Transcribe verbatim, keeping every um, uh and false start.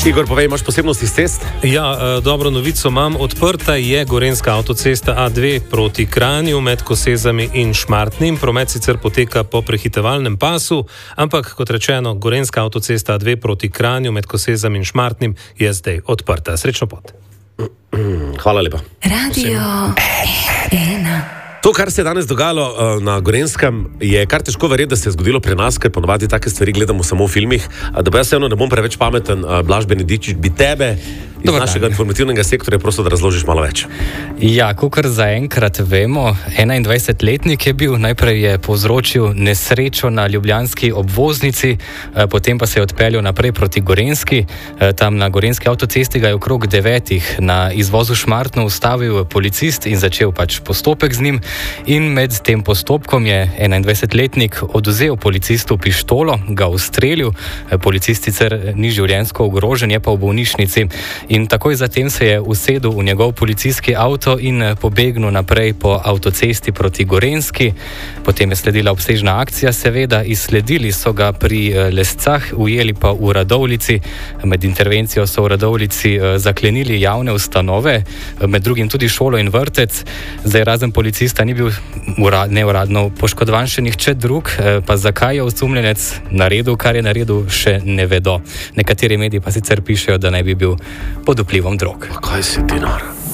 Igor, povej, imaš posebnost iz cest? Ja, dobro novico imam. Odprta je gorenjska avtocesta A dve proti Kranju med Kosezami in Šmartnim. Promet sicer poteka po prehitevalnem pasu, ampak kot rečeno, gorenjska avtocesta A dve proti Kranju med Kosezami in Šmartnim je zdaj odprta. Srečno pot. Hvala lepa. Radio ena. To, kar se je danes dogajalo uh, na Gorenjskem, je kar težko verjeti, da se je zgodilo pri nas, ker ponovadi take stvari gledamo samo v filmih. Uh, da pa jaz eno ne bom preveč pameten, uh, Blaž Benedičič, bi tebe iz Dobar našega dan. informativnega sektorja prosto, da razložiš malo več. Ja, kakor zaenkrat vemo, enaindvajsetletnik je bil, najprej je povzročil nesrečo na ljubljanski obvoznici, potem pa se je odpeljal naprej proti Gorenjski. Tam na gorenjski avtocesti ga je okrog devetih na izvozu Šmartno ustavil policist in začel pač postopek z njim. In med tem postopkom je enaindvajsetletnik odvzel policistu pištolo, ga ustrelil. Policist sicer ni življenjsko ogrožen, je pa v bolnišnici. In takoj zatem se je usedel v njegov policijski avto in pobegnil naprej po avtocesti proti Gorenjski. Potem je sledila obsežna akcija, seveda, izsledili so ga pri Lescah, ujeli pa v Radovljici. Med intervencijo so v Radovljici zaklenili javne ustanove, med drugim tudi šolo in vrtec. Zdaj razen policista ni bil urad, neuradno poškodovan še nihče drug, pa zakaj je osumljenec naredil, kar je naredil, še ne vedo. Nekateri mediji pa sicer pišejo, da naj bi bil pod vplivom drog. Pa kaj si ti nor?